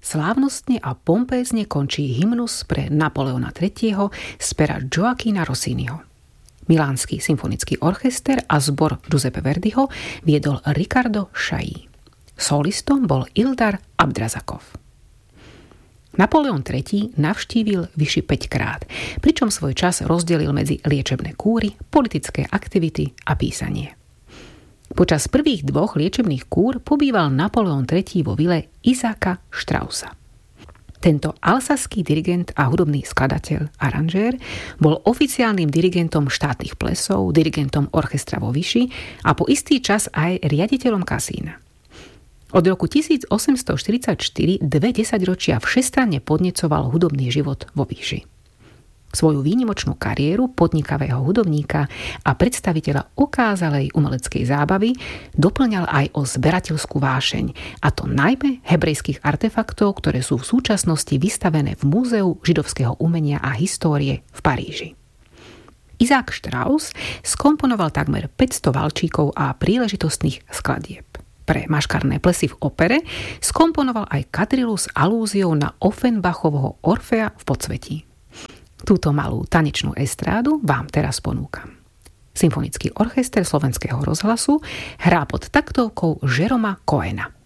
slávnostne a pompézne končí hymnus pre Napoleona III. Z pera Gioachina Rossiniho. Milánsky symfonický orchester a zbor Giuseppe Verdiho viedol Riccardo Chailly. Solistom bol Ildar Abdrazakov. Napoleon III. Navštívil Vichy 5 krát, pričom svoj čas rozdelil medzi liečebné kúry, politické aktivity a písanie. Počas prvých 2 liečebných kúr pobýval Napoleon III. Vo vile Izáka Straussa. Tento alsaský dirigent a hudobný skladateľ, aranžér, bol oficiálnym dirigentom štátnych plesov, dirigentom orchestra vo Vichy a po istý čas aj riaditeľom kasína. Od roku 1844 2 desaťročia všestranne podnecoval hudobný život vo Vichy. Svoju výnimočnú kariéru podnikavého hudobníka a predstaviteľa okázalej umeleckej zábavy doplňal aj o zberateľskú vášeň, a to najmä hebrejských artefaktov, ktoré sú v súčasnosti vystavené v Múzeu židovského umenia a histórie v Paríži. Izák Strauss skomponoval takmer 500 valčíkov a príležitostných skladieb. Pre maškarné plesy v opere skomponoval aj kadrilu s alúziou na Offenbachovho Orfea v Podsvetí. Túto malú tanečnú estrádu vám teraz ponúkam. Symfonický orchester Slovenského rozhlasu hrá pod taktovkou Jeroma Cohena.